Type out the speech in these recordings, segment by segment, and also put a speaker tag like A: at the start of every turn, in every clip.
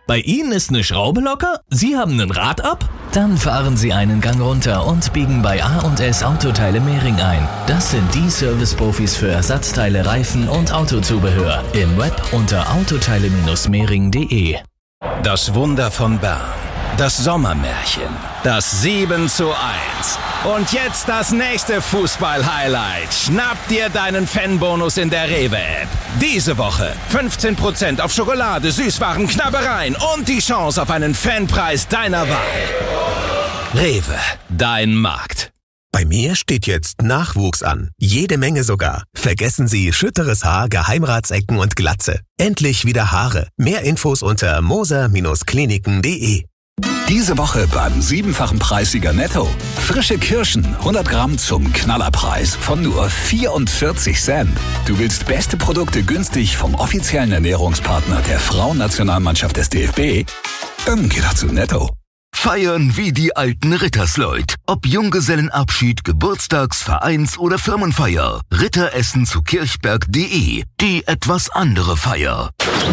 A: Bei Ihnen ist eine Schraube locker? Sie haben ein Rad ab? Dann fahren Sie einen Gang runter und biegen bei A&S Autoteile Mehring ein. Das sind die Service-Profis für Ersatzteile, Reifen und Autozubehör. Im Web unter autoteile-mehring.de.
B: Das Wunder von Bern. Das Sommermärchen. Das 7:1. Und jetzt das nächste Fußball-Highlight. Schnapp dir deinen Fanbonus in der Rewe-App. Diese Woche 15% auf Schokolade, Süßwaren, Knabbereien und die Chance auf einen Fanpreis deiner Wahl. Rewe, dein Markt.
C: Bei mir steht jetzt Nachwuchs an. Jede Menge sogar. Vergessen Sie schütteres Haar, Geheimratsecken und Glatze. Endlich wieder Haare. Mehr Infos unter moser-kliniken.de.
D: Diese Woche beim 7-fachen Preissieger Netto. Frische Kirschen, 100 Gramm zum Knallerpreis von nur 44 Cent. Du willst beste Produkte günstig vom offiziellen Ernährungspartner der Frauennationalmannschaft des DFB? Dann geh doch zu Netto.
E: Feiern wie die alten Rittersleut. Ob Junggesellenabschied, Geburtstags-, Vereins- oder Firmenfeier. Ritteressen zu kirchberg.de. Die etwas andere Feier.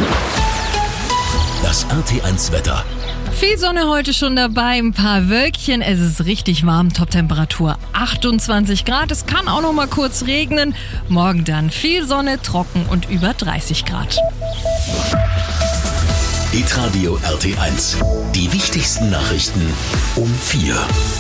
A: Das RT1-Wetter.
F: Viel Sonne heute schon dabei, ein paar Wölkchen. Es ist richtig warm, Toptemperatur 28 Grad. Es kann auch noch mal kurz regnen. Morgen dann viel Sonne, trocken und über 30 Grad.
A: Hitradio RT1. Die wichtigsten Nachrichten um 4.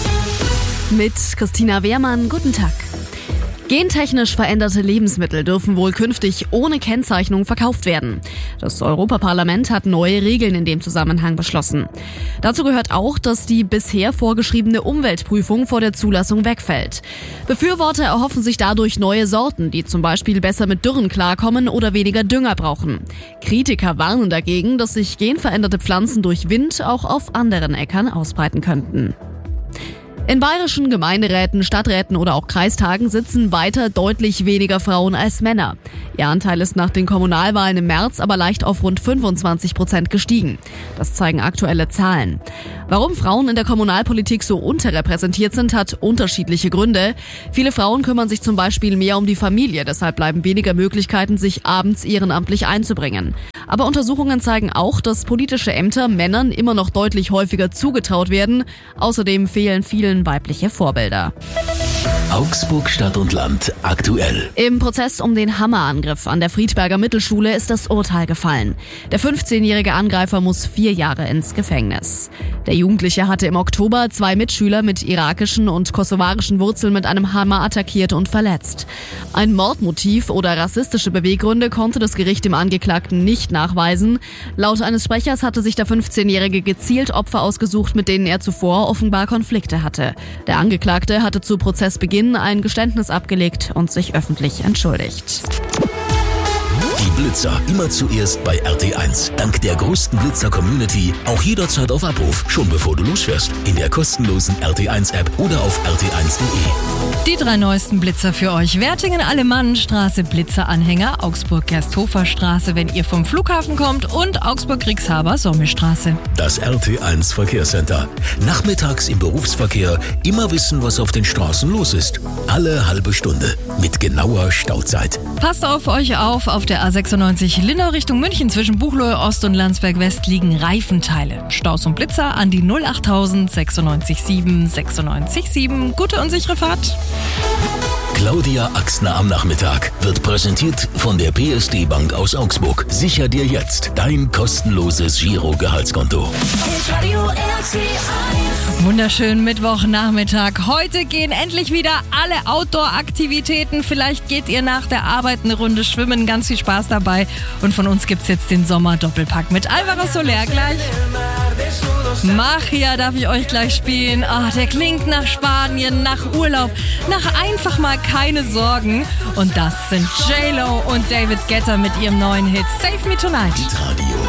G: Mit Christina Wehrmann, guten Tag. Gentechnisch veränderte Lebensmittel dürfen wohl künftig ohne Kennzeichnung verkauft werden. Das Europaparlament hat neue Regeln in dem Zusammenhang beschlossen. Dazu gehört auch, dass die bisher vorgeschriebene Umweltprüfung vor der Zulassung wegfällt. Befürworter erhoffen sich dadurch neue Sorten, die zum Beispiel besser mit Dürren klarkommen oder weniger Dünger brauchen. Kritiker warnen dagegen, dass sich genveränderte Pflanzen durch Wind auch auf anderen Äckern ausbreiten könnten. In bayerischen Gemeinderäten, Stadträten oder auch Kreistagen sitzen weiter deutlich weniger Frauen als Männer. Ihr Anteil ist nach den Kommunalwahlen im März aber leicht auf rund 25% gestiegen. Das zeigen aktuelle Zahlen. Warum Frauen in der Kommunalpolitik so unterrepräsentiert sind, hat unterschiedliche Gründe. Viele Frauen kümmern sich zum Beispiel mehr um die Familie, deshalb bleiben weniger Möglichkeiten, sich abends ehrenamtlich einzubringen. Aber Untersuchungen zeigen auch, dass politische Ämter Männern immer noch deutlich häufiger zugetraut werden. Außerdem fehlen vielen weibliche Vorbilder.
A: Augsburg Stadt und Land aktuell.
G: Im Prozess um den Hammerangriff an der Friedberger Mittelschule ist das Urteil gefallen. Der 15-jährige Angreifer muss 4 Jahre ins Gefängnis. Der Jugendliche hatte im Oktober 2 Mitschüler mit irakischen und kosovarischen Wurzeln mit einem Hammer attackiert und verletzt. Ein Mordmotiv oder rassistische Beweggründe konnte das Gericht dem Angeklagten nicht nachweisen. Laut eines Sprechers hatte sich der 15-Jährige gezielt Opfer ausgesucht, mit denen er zuvor offenbar Konflikte hatte. Der Angeklagte hatte zu Prozessbeginn ein Geständnis abgelegt und sich öffentlich entschuldigt.
A: Die Blitzer immer zuerst bei RT1. Dank der größten Blitzer-Community auch jederzeit auf Abruf, schon bevor du losfährst. In der kostenlosen RT1-App oder auf rt1.de.
F: Die 3 neuesten Blitzer für euch. Wertingen-Alemannenstraße, Blitzeranhänger, Augsburg-Gersthofer-Straße, wenn ihr vom Flughafen kommt, und Augsburg-Rixhaber-Sommelstraße.
A: Das RT1 Verkehrscenter. Nachmittags im Berufsverkehr immer wissen, was auf den Straßen los ist. Alle halbe Stunde mit genauer Stauzeit.
F: Passt auf euch auf der A96 Linnau Richtung München zwischen Buchloe Ost und Landsberg West liegen Reifenteile. Staus und Blitzer an die 08000 967 967. Gute und sichere Fahrt.
A: Claudia Axner am Nachmittag wird präsentiert von der PSD Bank aus Augsburg. Sicher dir jetzt dein kostenloses Giro-Gehaltskonto.
F: Wunderschönen Mittwochnachmittag. Heute gehen endlich wieder alle Outdoor-Aktivitäten. Vielleicht geht ihr nach der Arbeit eine Runde schwimmen. Ganz viel Spaß dabei. Und von uns gibt's jetzt den Sommer-Doppelpack mit Alvaro Soler gleich. Machia darf ich euch gleich spielen. Der klingt nach Spanien, nach Urlaub, nach einfach mal keine Sorgen. Und das sind J-Lo und David Guetta mit ihrem neuen Hit Save Me Tonight.
A: Hitradio